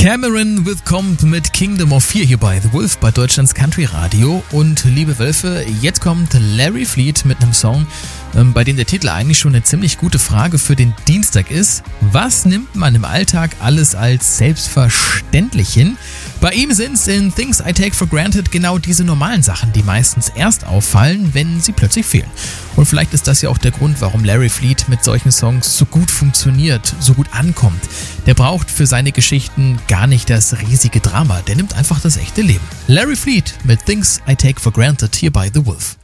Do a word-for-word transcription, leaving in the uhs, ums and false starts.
Cameron with Comp mit Kingdom of Fear hier bei The Wolf bei Deutschlands Country Radio. Und liebe Wölfe, jetzt kommt Larry Fleet mit einem Song, ähm, bei dem der Titel eigentlich schon eine ziemlich gute Frage für den Dienstag ist. Was nimmt man im Alltag alles als selbstverständlich hin? Bei ihm sind es in Things I Take for Granted genau diese normalen Sachen, die meistens erst auffallen, wenn sie plötzlich fehlen. Und vielleicht ist das ja auch der Grund, warum Larry Fleet mit solchen Songs so gut funktioniert, so gut ankommt. Der braucht für seine Geschichten gar nicht das riesige Drama, der nimmt einfach das echte Leben. Larry Fleet mit Things I Take for Granted hier bei The Wolf.